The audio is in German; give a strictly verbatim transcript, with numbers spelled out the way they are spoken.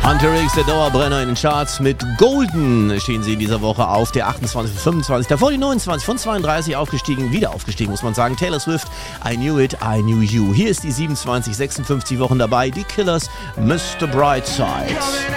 Hunter X, der Dauerbrenner in den Charts. Mit Golden stehen sie in dieser Woche auf der achtundzwanzig von fünfundzwanzig. Davor die neunundzwanzig von zweiunddreißig aufgestiegen, wieder aufgestiegen, muss man sagen. Taylor Swift, I Knew It, I Knew You. Hier ist die siebenundzwanzig, sechsundfünfzig Wochen dabei. Die Killers, Mister Brightside.